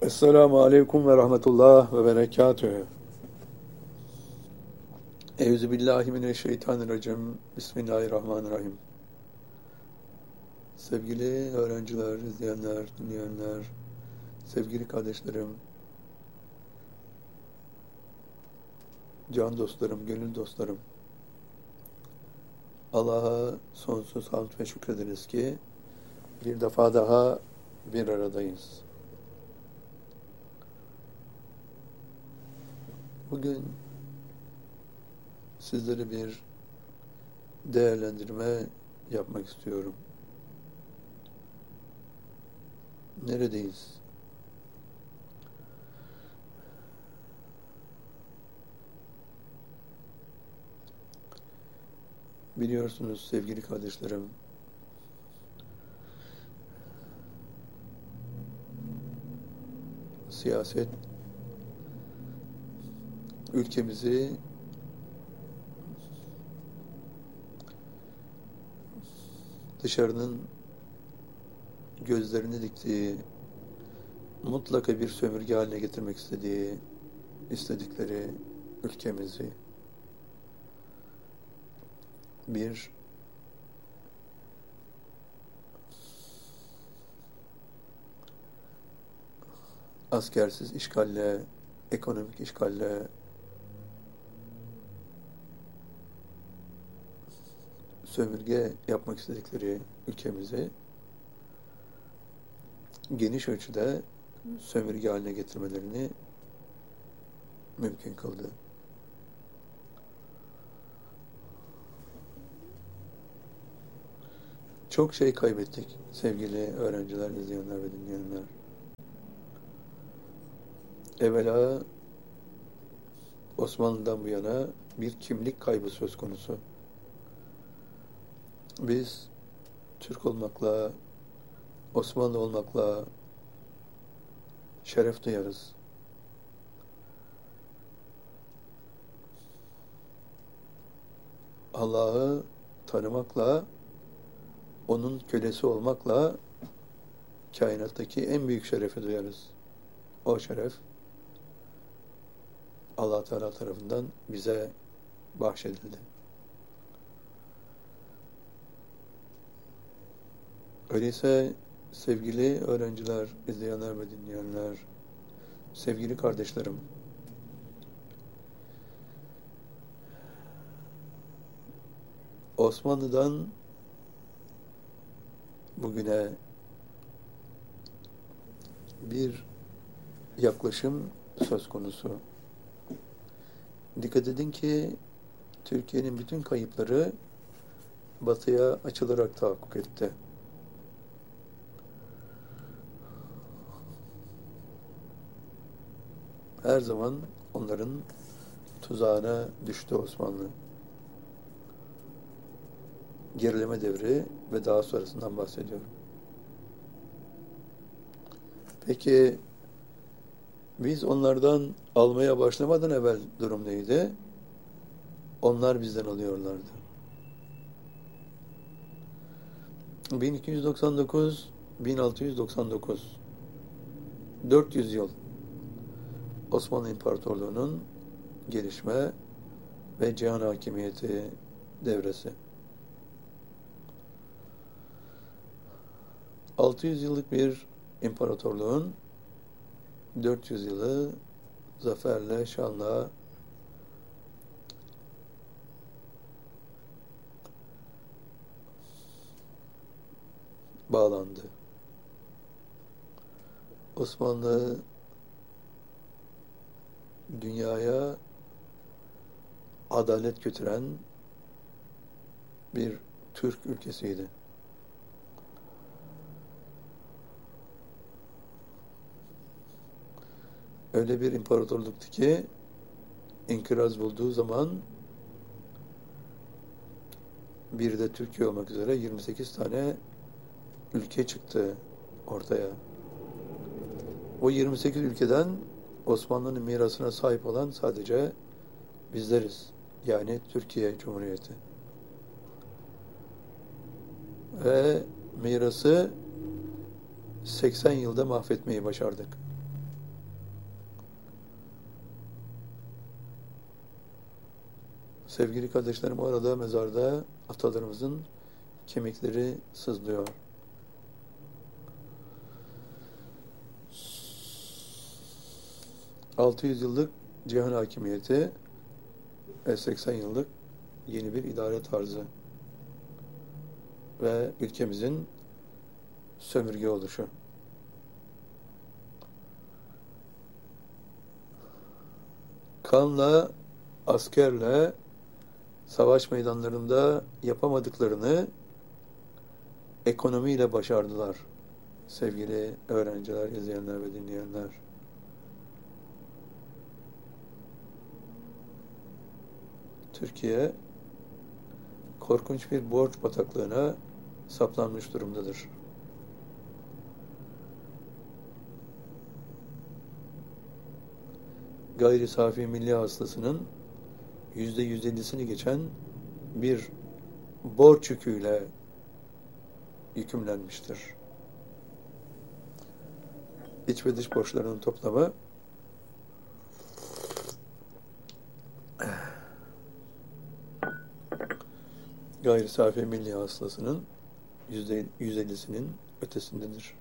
Esselamu Aleyküm ve Rahmetullah ve Berekatühü. Euzubillahimineşşeytanirracim. Bismillahirrahmanirrahim. Sevgili öğrenciler, izleyenler, dinleyenler, sevgili kardeşlerim, can dostlarım, gönül dostlarım, Allah'a sonsuz hamd ve şükrederiz ki bir defa daha bir aradayız. Bugün sizlere bir değerlendirme yapmak istiyorum. Neredeyiz? Biliyorsunuz sevgili kardeşlerim, siyaset ülkemizi dışarının gözlerini diktiği, mutlaka bir sömürge haline getirmek istedikleri ülkemizi bir askersiz işgalle, ekonomik işgalle, sömürge yapmak istedikleri ülkemizi geniş ölçüde sömürge haline getirmelerini mümkün kıldı. Çok şey kaybettik sevgili öğrenciler, izleyenler ve dinleyenler. Evvela Osmanlı'dan bu yana bir kimlik kaybı söz konusu. Biz Türk olmakla, Osmanlı olmakla şeref duyarız. Allah'ı tanımakla, onun kölesi olmakla kainattaki en büyük şerefi duyarız. O şeref Allah Teala tarafından bize bahşedildi. Öyleyse sevgili öğrenciler, izleyenler ve dinleyenler, sevgili kardeşlerim, Osmanlı'dan bugüne bir yaklaşım söz konusu. Dikkat edin ki Türkiye'nin bütün kayıpları batıya açılarak tahakkuk etti. Her zaman onların tuzağına düştü Osmanlı. Gerileme devri ve daha sonrasından bahsediyorum. Peki biz onlardan almaya başlamadan evvel durum neydi? Onlar bizden alıyorlardı. 1299-1699 400 yıl Osmanlı İmparatorluğu'nun gelişme ve cihan hakimiyeti devresi. 600 yıllık bir imparatorluğun 400 yılı zaferle, şanla bağlandı. Osmanlı dünyaya adalet götüren bir Türk ülkesiydi. Öyle bir imparatorluktu ki inkılap bulduğu zaman bir de Türkiye olmak üzere 28 tane ülke çıktı ortaya. O 28 ülkeden Osmanlı'nın mirasına sahip olan sadece bizleriz. Yani Türkiye Cumhuriyeti. Ve mirası 80 yılda mahvetmeyi başardık. Sevgili kardeşlerim, orada mezarda atalarımızın kemikleri sızlıyor. ...600 yıllık cihan hakimiyeti ve 80 yıllık yeni bir idare tarzı ve ülkemizin sömürge oluşu. Kanla, askerle savaş meydanlarında yapamadıklarını ekonomiyle başardılar. Sevgili öğrenciler, izleyenler ve dinleyenler. Türkiye korkunç bir borç bataklığına saplanmış durumdadır. Gayri safi milli hasılasının %150'sini geçen bir borç yüküyle yükümlenmiştir. İç ve dış borçlarının toplamı gayri safi milli hasılasının %150'sinin ötesindedir.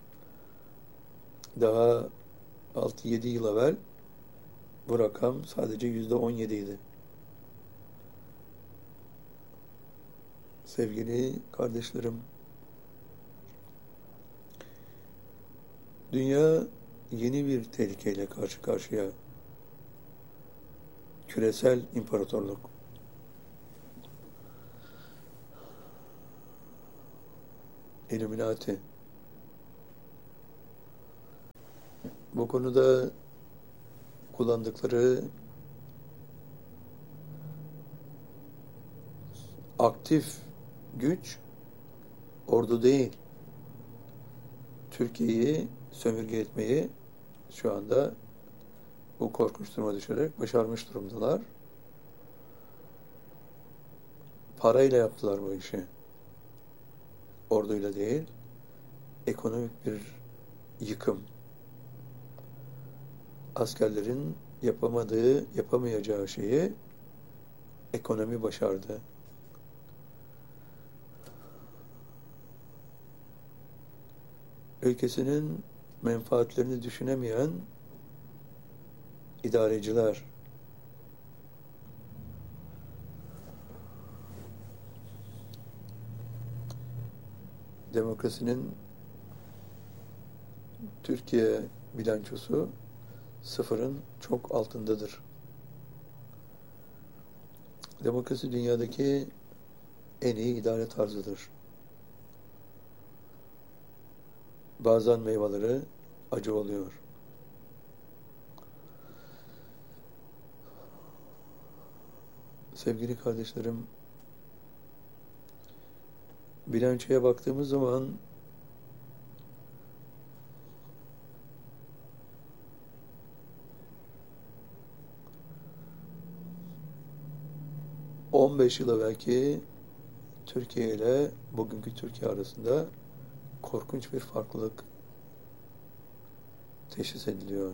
Daha 6-7 yıl evvel bu rakam sadece %17 idi. Sevgili kardeşlerim, dünya yeni bir tehlikeyle karşı karşıya. Küresel imparatorluk. Illuminati. Bu konuda kullandıkları aktif güç ordu değil. Türkiye'yi sömürge etmeyi şu anda bu korkunç duruma düşerek başarmış durumdalar. Parayla yaptılar bu işi. Orduyla değil, ekonomik bir yıkım. Askerlerin yapamayacağı şeyi ekonomi başardı. Ülkesinin menfaatlerini düşünemeyen idareciler, demokrasinin Türkiye bilançosu sıfırın çok altındadır. Demokrasi dünyadaki en iyi idare tarzıdır. Bazen meyveleri acı oluyor. Sevgili kardeşlerim, bilançoya baktığımız zaman 15 yıl evvelki Türkiye ile bugünkü Türkiye arasında korkunç bir farklılık teşhis ediliyor.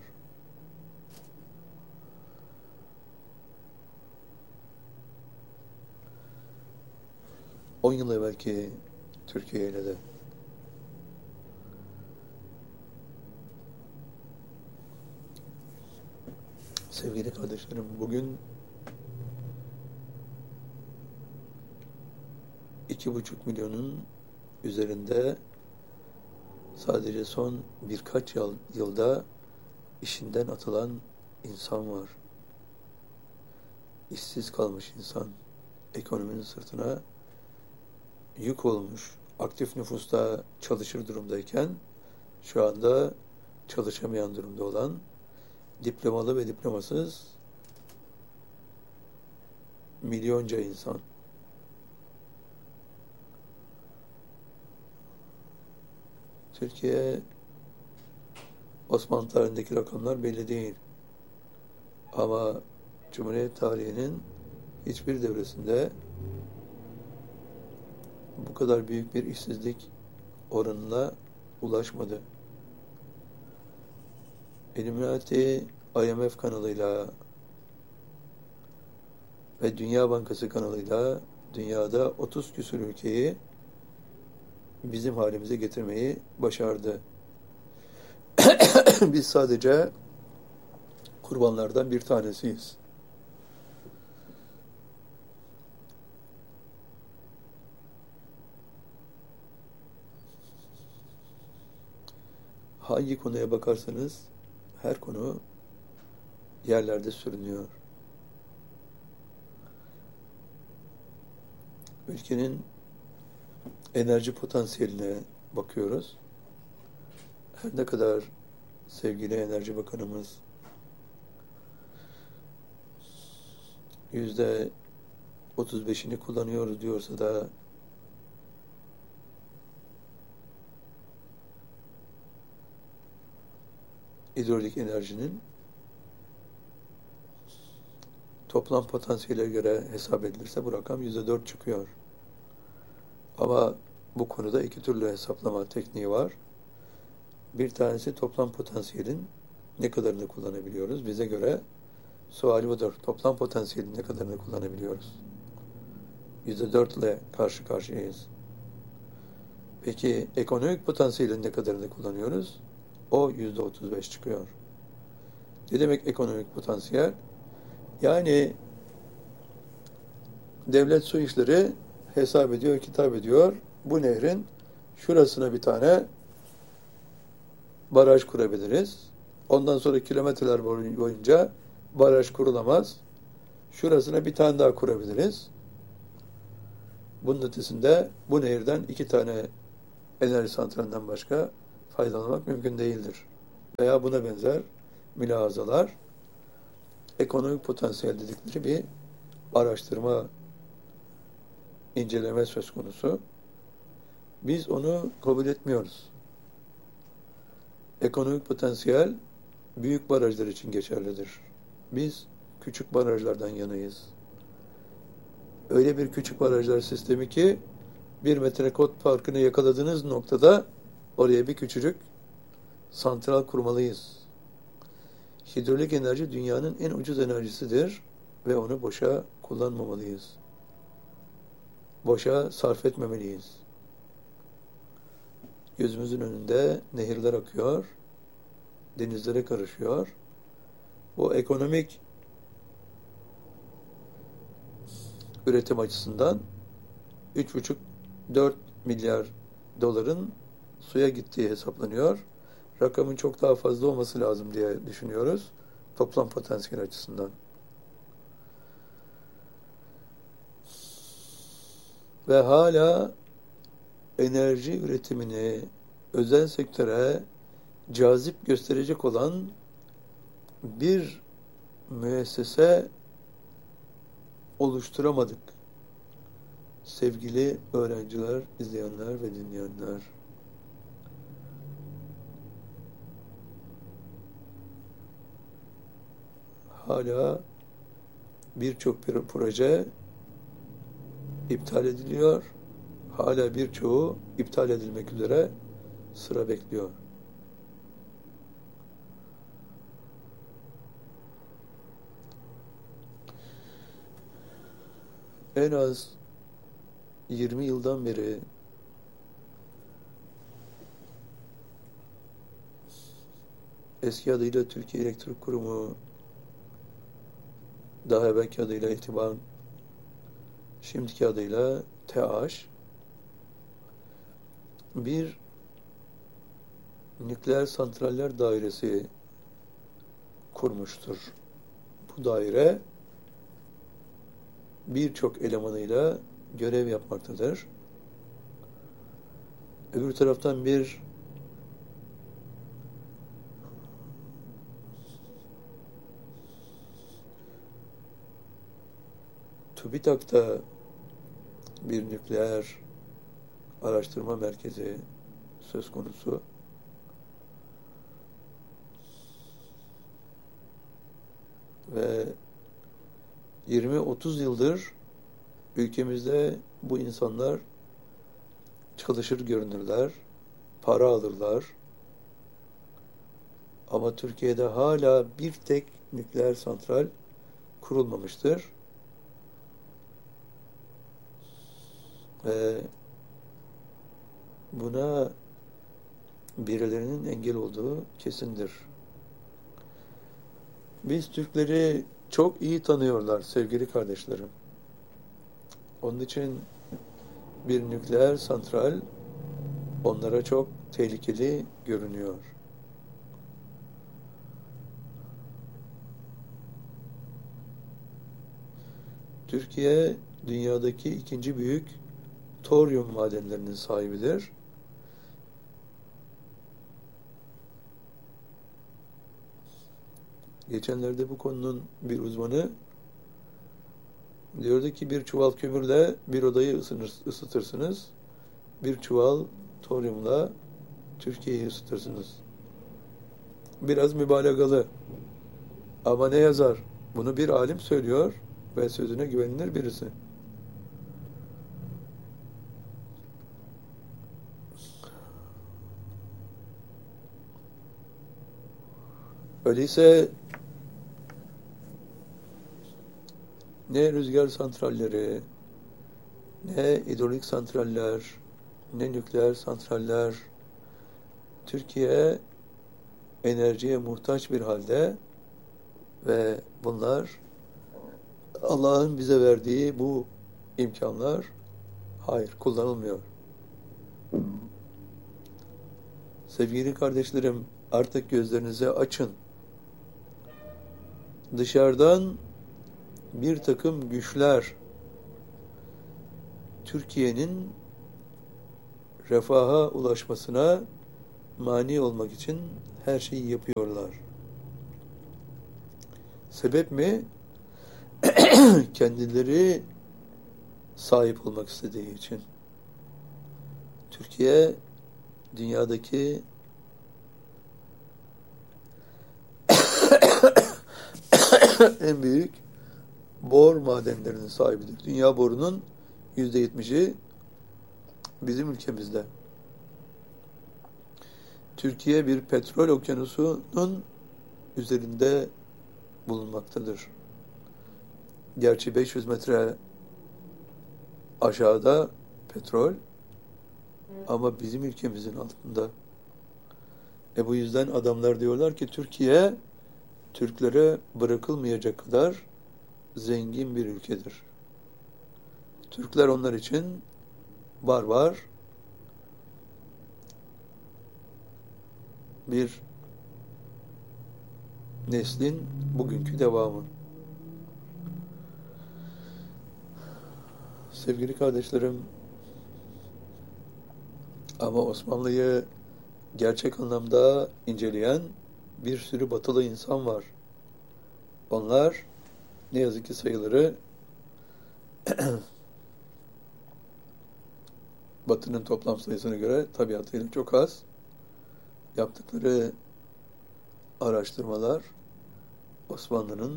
On yıl evvelki Türkiye ile de sevgili kardeşlerim, bugün 2,5 milyonun üzerinde sadece son birkaç yılda işinden atılan insan var. İşsiz kalmış insan, ekonominin sırtına yük olmuş, aktif nüfusta çalışır durumdayken şu anda çalışamayan durumda olan diplomalı ve diplomasız milyonca insan. Türkiye, Osmanlı tarihindeki rakamlar belli değil. Ama Cumhuriyet tarihinin hiçbir devresinde bu kadar büyük bir işsizlik oranına ulaşmadı. Illuminati, IMF kanalıyla ve Dünya Bankası kanalıyla dünyada 30 küsur ülkeyi bizim halimize getirmeyi başardı. Biz sadece kurbanlardan bir tanesiyiz. Hangi konuya bakarsanız her konu yerlerde sürünüyor. Ülkenin enerji potansiyeline bakıyoruz. Her ne kadar sevgili Enerji Bakanımız %35'ini kullanıyoruz diyorsa da hidrolik enerjinin toplam potansiyele göre hesap edilirse bu rakam %4 çıkıyor. Ama bu konuda iki türlü hesaplama tekniği var. Bir tanesi toplam potansiyelin ne kadarını kullanabiliyoruz. Bize göre suali budur. Toplam potansiyelin ne kadarını kullanabiliyoruz. %4 ile karşı karşıyayız. Peki ekonomik potansiyelin ne kadarını kullanıyoruz? O %35 çıkıyor. Ne demek ekonomik potansiyel? Yani devlet su işleri hesap ediyor, kitap ediyor. Bu nehrin şurasına bir tane baraj kurabiliriz. Ondan sonra kilometreler boyunca baraj kurulamaz. Şurasına bir tane daha kurabiliriz. Bunun ötesinde bu nehirden 2 tane enerji santralinden başka faydalanmak mümkün değildir. Veya buna benzer mülahazalar ekonomik potansiyel dedikleri bir araştırma, inceleme söz konusu. Biz onu kabul etmiyoruz. Ekonomik potansiyel büyük barajlar için geçerlidir. Biz küçük barajlardan yanayız. Öyle bir küçük barajlar sistemi ki 1 metrekot farkını yakaladığınız noktada oraya bir küçücük santral kurmalıyız. Hidrolik enerji dünyanın en ucuz enerjisidir ve onu boşa kullanmamalıyız. Boşa sarf etmemeliyiz. Gözümüzün önünde nehirler akıyor, denizlere karışıyor. Bu ekonomik üretim açısından 3,5-4 milyar doların suya gittiği hesaplanıyor. Rakamın çok daha fazla olması lazım diye düşünüyoruz. Toplam potansiyel açısından. Ve hala enerji üretimini özel sektöre cazip gösterecek olan bir müessese oluşturamadık. Sevgili öğrenciler, izleyenler ve dinleyenler. Hala birçok proje iptal ediliyor. Hala birçoğu iptal edilmek üzere sıra bekliyor. En az 20 yıldan beri eski adıyla Türkiye Elektrik Kurumu, daha evvelki adıyla İTİBAN, şimdiki adıyla TEAŞ, bir nükleer santraller dairesi kurmuştur. Bu daire birçok elemanıyla görev yapmaktadır. Öbür taraftan bir TÜBİTAK'ta bir nükleer araştırma merkezi söz konusu. Ve 20-30 yıldır ülkemizde bu insanlar çalışır görünürler, para alırlar. Ama Türkiye'de hala bir tek nükleer santral kurulmamıştır. Ve buna birilerinin engel olduğu kesindir. Biz Türkleri çok iyi tanıyorlar sevgili kardeşlerim. Onun için bir nükleer santral onlara çok tehlikeli görünüyor. Türkiye dünyadaki ikinci büyük toryum madenlerinin sahibidir. Geçenlerde bu konunun bir uzmanı diyordu ki bir çuval kömürle bir odayı ısıtırsınız. Bir çuval toryumla Türkiye'yi ısıtırsınız. Biraz mübalağalı. Ama ne yazar? Bunu bir alim söylüyor ve sözüne güvenilir birisi. Öyleyse ne rüzgar santralleri, ne hidrolik santraller, ne nükleer santraller, Türkiye enerjiye muhtaç bir halde ve bunlar Allah'ın bize verdiği bu imkanlar hayır kullanılmıyor. Sevgili kardeşlerim, artık gözlerinizi açın. Dışarıdan bir takım güçler Türkiye'nin refaha ulaşmasına mani olmak için her şeyi yapıyorlar. Sebep mi? Kendileri sahip olmak istediği için. Türkiye dünyadaki en büyük bor madenlerinin sahibidir. Dünya borunun %70'i bizim ülkemizde. Türkiye bir petrol okyanusunun üzerinde bulunmaktadır. Gerçi 500 metre aşağıda petrol ama bizim ülkemizin altında. Bu yüzden adamlar diyorlar ki Türkiye Türklere bırakılmayacak kadar zengin bir ülkedir. Türkler onlar için barbar bir neslin bugünkü devamı. Sevgili kardeşlerim, ama Osmanlı'yı gerçek anlamda inceleyen bir sürü batılı insan var. Onlar ne yazık ki sayıları Batı'nın toplam sayısına göre tabiatıyla çok az. Yaptıkları araştırmalar Osmanlı'nın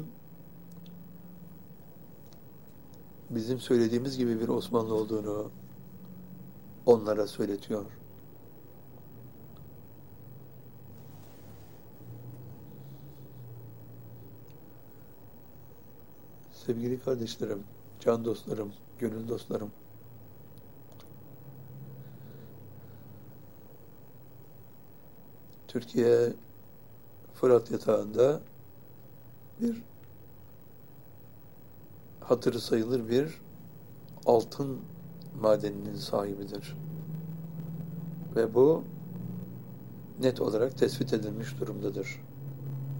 bizim söylediğimiz gibi bir Osmanlı olduğunu onlara söyletiyor. Sevgili kardeşlerim, can dostlarım, gönül dostlarım, Türkiye Fırat yatağında bir hatırı sayılır bir altın madeninin sahibidir. Ve bu net olarak tespit edilmiş durumdadır.